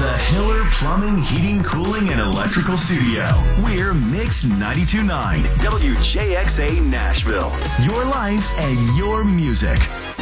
the Hiller Plumbing, Heating, Cooling, and Electrical Studio. We're Mix 92.9 WJXA Nashville. Your life and your music.